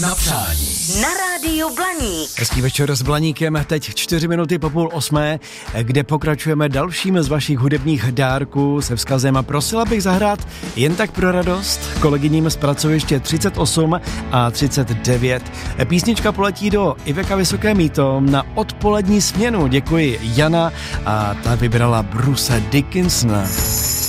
Na přání. Na rádiu Blaník. Hezký večer s Blaníkem, teď 4 minuty po 7:30, kde pokračujeme dalším z vašich hudebních dárků se vzkazem a prosila bych zahrát jen tak pro radost kolegyním z pracoviště 38 a 39. Písnička poletí do Iveka Vysoké Mýto na odpolední směnu. Děkuji Jana a ta vybrala Bruce Dickinsona.